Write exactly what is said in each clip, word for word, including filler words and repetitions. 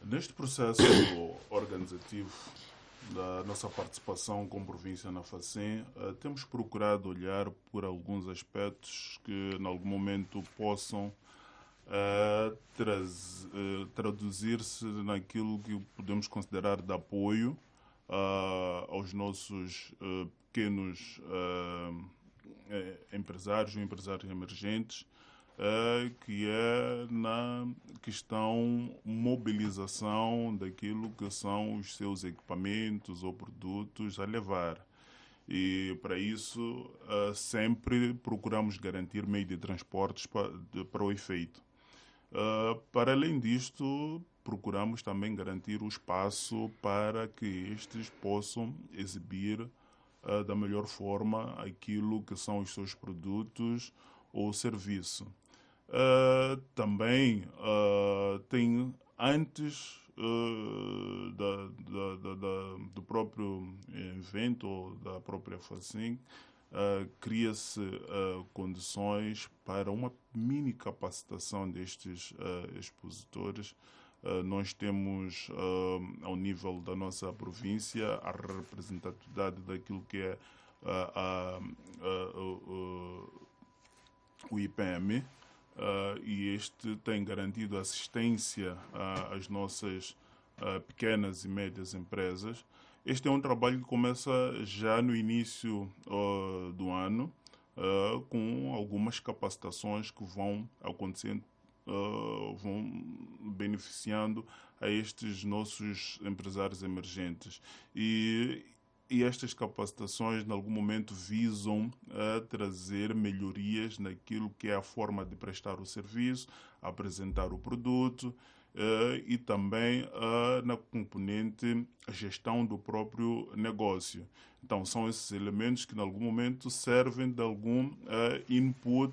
Neste processo organizativo da nossa participação como província na FACEM, eh, temos procurado olhar por alguns aspectos que, em algum momento, possam eh, traz- eh, traduzir-se naquilo que podemos considerar de apoio ah, aos nossos eh, pequenos ah, eh, empresários ou empresários emergentes, eh, que é na questão mobilização daquilo que são os seus equipamentos ou produtos a levar. E para isso eh, sempre procuramos garantir meio de transportes pa- de- para o efeito. Uh, para além disto, procuramos também garantir o espaço para que estes possam exibir uh, da melhor forma aquilo que são os seus produtos ou serviço. Uh, também uh, tem, antes uh, da, da- da- da- do próprio evento ou da própria FACEM, Uh, cria-se uh, condições para uma mini capacitação destes uh, expositores. Uh, nós temos, uh, ao nível da nossa província, a representatividade daquilo que é uh, a- a- o o I P M, uh, e este tem garantido assistência uh, às nossas uh, pequenas e médias empresas. Este é um trabalho que começa já no início uh, do ano, uh, com algumas capacitações que vão acontecendo, uh, vão beneficiando a estes nossos empresários emergentes. E, e estas capacitações, em algum momento, visam a trazer melhorias naquilo que é a forma de prestar o serviço, apresentar o produto, Uh, e também uh, na componente gestão do próprio negócio. Então, são esses elementos que, em algum momento, servem de algum uh, input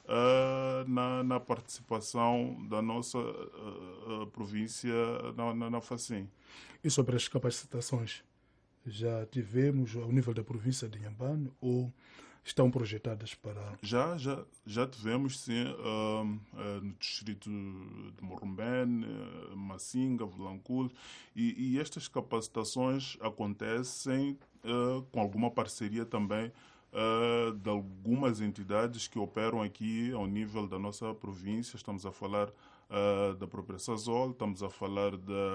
uh, na, na participação da nossa uh, uh, província na, na, na FACEM. E sobre as capacitações, já tivemos ao nível da província de Inhambane ou estão projetadas para... Já, já, já tivemos, sim, uh, uh, no distrito de Morrombene, uh, Massinga, Vilanculo, e, e estas capacitações acontecem uh, com alguma parceria também uh, de algumas entidades que operam aqui ao nível da nossa província. Estamos a falar uh, da própria Sazol, estamos a falar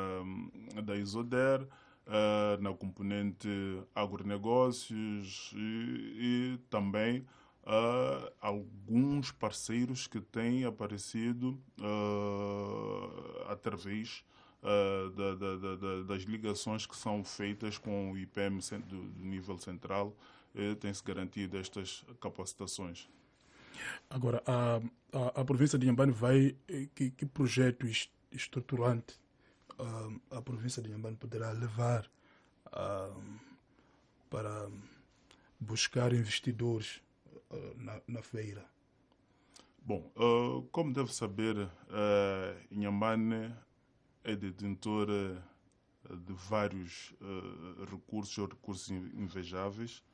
da, da Isoder, uh, na componente agronegócios e, e também uh, alguns parceiros que têm aparecido uh, através uh, da, da, da, da, das ligações que são feitas com o I P M do, do nível central. Uh, tem-se garantido estas capacitações. Agora, a, a, a província de Inhambane vai... Que, que projeto estruturante a, a província de Inhambane poderá levar a, para buscar investidores uh, na, na feira? Bom, uh, como deve saber, uh, Inhambane é detentor uh, de vários uh, recursos ou recursos invejáveis,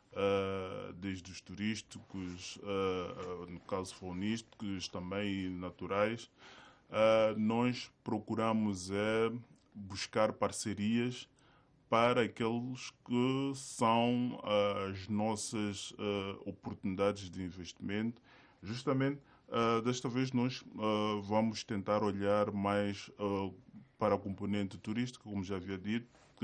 uh, desde os turísticos, uh, uh, no caso faunísticos, também naturais. Uh, nós procuramos é, buscar parcerias para aqueles que são uh, as nossas uh, oportunidades de investimento. Justamente, uh, desta vez nós uh, vamos tentar olhar mais uh, para a componente turística, como já havia dito, que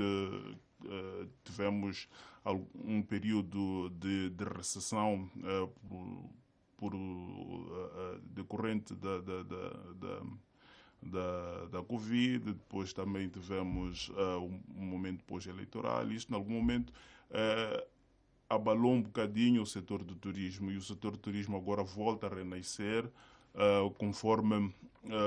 uh, tivemos um período de, de recessão uh, por, por uh, decorrente da, da, da, da Da, da Covid, depois também tivemos uh, um, um momento pós-eleitoral. Isto, em algum momento, uh, abalou um bocadinho o setor do turismo, e o setor do turismo agora volta a renascer, uh, conforme uh,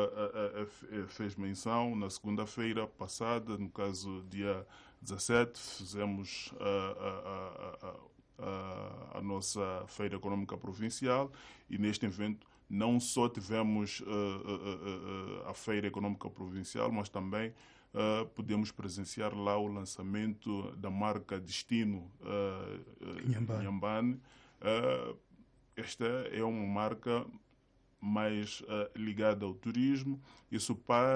uh, uh, fez menção na segunda-feira passada, no caso dia dezassete, fizemos uh, uh, uh, uh, a, a nossa Feira Econômica Provincial, e neste evento não só tivemos uh, uh, uh, uh, a Feira Econômica Provincial, mas também uh, podemos presenciar lá o lançamento da marca Destino uh, Inhambane. Inhambane. Uh, esta é uma marca mais uh, ligada ao turismo. Isso para